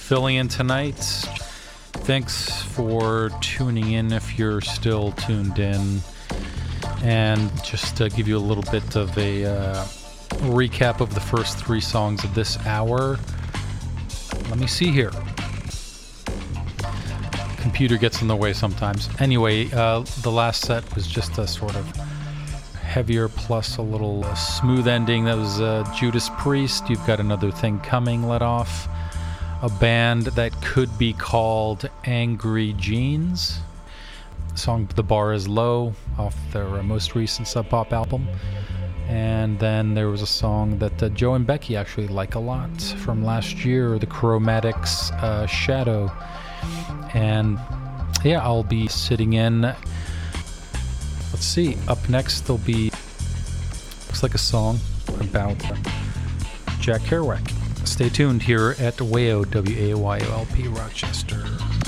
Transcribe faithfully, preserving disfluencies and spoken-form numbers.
filling in tonight. Thanks for tuning in if you're still tuned in. And just to give you a little bit of a uh, recap of the first three songs of this hour. Let me see here. Computer gets in the way sometimes. Anyway, uh, the last set was just a sort of heavier plus a little uh, smooth ending. That was uh, Judas Priest. You've Got Another Thing Coming let off. A band that could be called Angry Jeans. The song The Bar Is Low off their uh, most recent Sub Pop album. And then there was a song that uh, Joe and Becky actually like a lot from last year, The Chromatics uh, Shadow. And yeah, I'll be sitting in. Let's see, up next there'll be, looks like a song about Jack Kerouac. Stay tuned here at W A Y O, W A Y O L P Rochester.